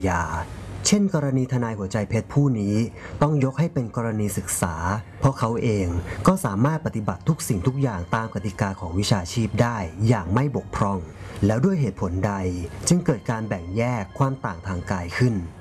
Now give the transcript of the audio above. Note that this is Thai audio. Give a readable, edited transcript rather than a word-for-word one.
ยาเช่นกรณีทนายหัวใจเพชรผู้นี้ต้องยกให้เป็นกรณีศึกษาเพราะเขาเองก็สามารถปฏิบัติทุกสิ่งทุกอย่างตามกติกาของวิชาชีพได้อย่างไม่บกพร่องแล้วด้วยเหตุผลใดจึงเกิดการแบ่งแยกความต่างทางกายขึ้น